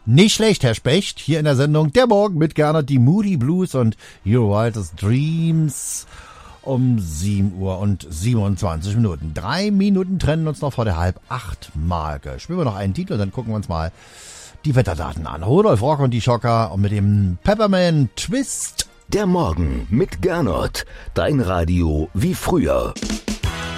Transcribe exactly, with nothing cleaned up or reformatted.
Nicht schlecht, Herr Specht. Hier in der Sendung Der Morgen mit Gernot, die Moody Blues und Your Wildest Dreams um sieben Uhr und siebenundzwanzig Minuten. Drei Minuten trennen uns noch vor der halb acht Marke. Spielen wir noch einen Titel und dann gucken wir uns mal die Wetterdaten an. Rudolf Rock und die Schocker und mit dem Pepperman Twist. Der Morgen mit Gernot. Dein Radio wie früher.